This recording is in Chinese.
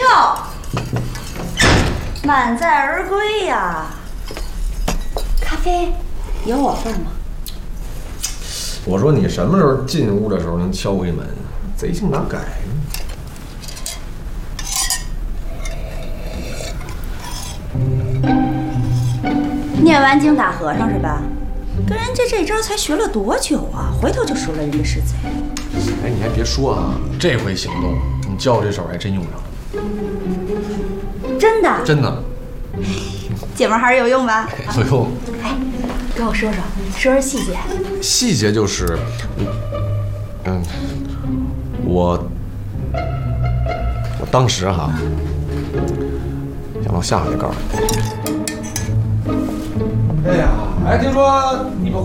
哟，满载而归呀！咖啡有我份吗？ 我说你什么时候进屋的时候能敲回门？贼性哪改呢？ 念完经打和尚是吧？跟人家这招才学了多久啊？回头就说了人家是贼。 哎，你还别说啊，这回行动，你教我这手还真用上了。 真的？ 真的。 姐们还是有用吧？ 有用。 哎，跟我说细节。 细节就是，我当时哈，想往下面告诉你。哎呀，哎，听说你们。